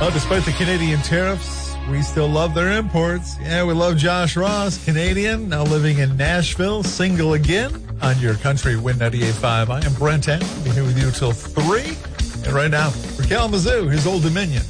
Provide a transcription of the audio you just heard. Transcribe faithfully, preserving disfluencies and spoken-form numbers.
Well, despite the Canadian tariffs, we still love their imports. Yeah, we love Josh Ross, Canadian, now living in Nashville, single again on your country Win ninety-eight point five. I am Brent Allen. I'll be here with you till three. And right now, for Kalamazoo, his Old Dominion.